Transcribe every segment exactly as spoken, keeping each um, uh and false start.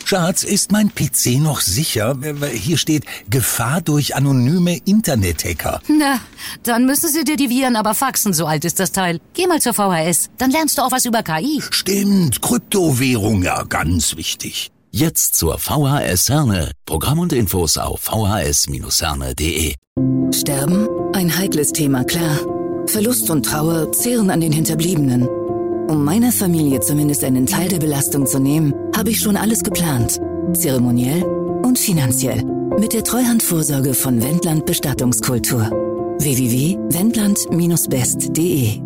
Schatz, ist mein P C noch sicher? Hier steht Gefahr durch anonyme Internethacker. Na, dann müssen sie dir die Viren aber faxen, so alt ist das Teil. Geh mal zur V H S, dann lernst du auch was über K I. Stimmt, Kryptowährung, ja, ganz wichtig. Jetzt zur V H S Herne. Programm und Infos auf v h s Bindestrich herne punkt de. Sterben? Ein heikles Thema, klar. Verlust und Trauer zehren an den Hinterbliebenen. Um meiner Familie zumindest einen Teil der Belastung zu nehmen, habe ich schon alles geplant. Zeremoniell und finanziell. Mit der Treuhandvorsorge von Wendland Bestattungskultur. w w w punkt wendland Bindestrich best punkt de.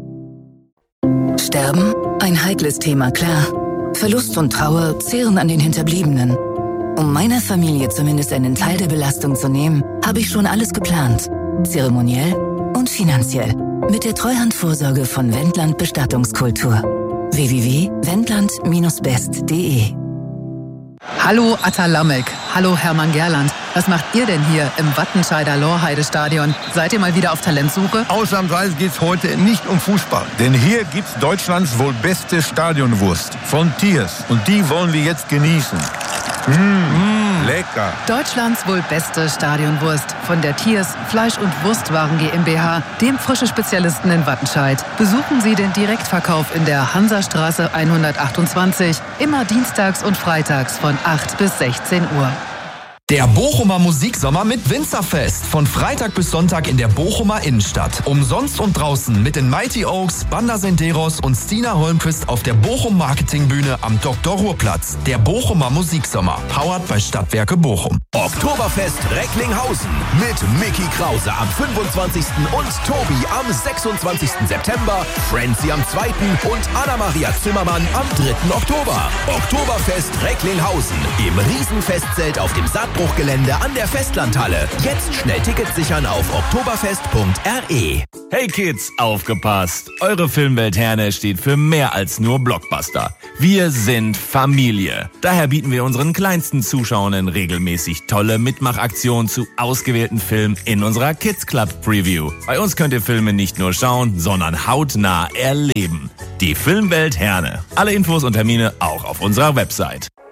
Sterben? Ein heikles Thema, klar. Verlust und Trauer zehren an den Hinterbliebenen. Um meiner Familie zumindest einen Teil der Belastung zu nehmen, habe ich schon alles geplant. Zeremoniell und finanziell. Mit der Treuhandvorsorge von Wendland Bestattungskultur. w w w punkt wendland Bindestrich best punkt de. Hallo Atta Lamek, hallo Hermann Gerland. Was macht ihr denn hier im Wattenscheider Lorheide-Stadion? Seid ihr mal wieder auf Talentsuche? Ausnahmsweise geht's heute nicht um Fußball. Denn hier gibt's Deutschlands wohl beste Stadionwurst von Tiers. Und die wollen wir jetzt genießen. Mmh, mmh, lecker. Deutschlands wohl beste Stadionwurst von der Tiers Fleisch- und Wurstwaren GmbH, dem frische Spezialisten in Wattenscheid. Besuchen Sie den Direktverkauf in der Hansastraße hundertachtundzwanzig, immer dienstags und freitags von acht bis sechzehn Uhr. Der Bochumer Musiksommer mit Winzerfest. Von Freitag bis Sonntag in der Bochumer Innenstadt. Umsonst und draußen mit den Mighty Oaks, Banda Senderos und Stina Holmquist auf der Bochum Marketingbühne am Doktor Ruhrplatz. Der Bochumer Musiksommer. Powered bei Stadtwerke Bochum. Oktoberfest Recklinghausen mit Micky Krause am fünfundzwanzigsten und Tobi am sechsundzwanzigsten September, Frenzy am zweiten und Anna-Maria Zimmermann am dritten Oktober. Oktoberfest Recklinghausen im Riesenfestzelt auf dem Saatbruchgelände an der Festlandhalle. Jetzt schnell Tickets sichern auf oktoberfest punkt r e. Hey Kids, aufgepasst! Eure Filmwelt Herne steht für mehr als nur Blockbuster. Wir sind Familie. Daher bieten wir unseren kleinsten Zuschauern regelmäßig tolle Mitmachaktionen zu ausgewählten Filmen in unserer Kids Club Preview. Bei uns könnt ihr Filme nicht nur schauen, sondern hautnah erleben. Die Filmwelt Herne. Alle Infos und Termine auch auf unserer Website.